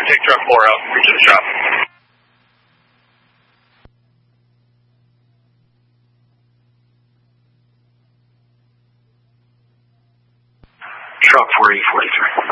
take truck 4 out. Reach the shop. Truck 4843.